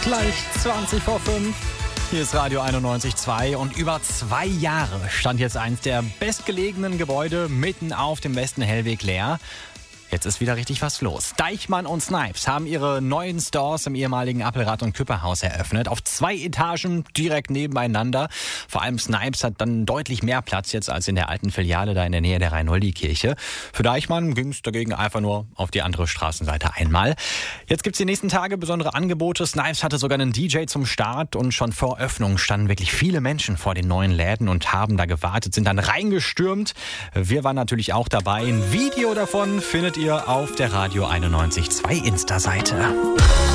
Gleich 20 vor 5. Hier ist Radio 91.2 und über 2 Jahre stand jetzt eins der bestgelegenen Gebäude mitten auf dem Westen-Hellweg leer. Jetzt ist wieder richtig was los. Deichmann und Snipes haben ihre neuen Stores im ehemaligen Appelrad- und Küpperhaus eröffnet. Auf 2 Etagen direkt nebeneinander. Vor allem Snipes hat dann deutlich mehr Platz jetzt als in der alten Filiale da in der Nähe der Reinoldi-Kirche. Für Deichmann ging es dagegen einfach nur auf die andere Straßenseite einmal. Jetzt gibt es die nächsten Tage besondere Angebote. Snipes hatte sogar einen DJ zum Start und schon vor Öffnung standen wirklich viele Menschen vor den neuen Läden und haben da gewartet, sind dann reingestürmt. Wir waren natürlich auch dabei. Ein Video davon findet ihr auf der Radio 91.2 Insta-Seite.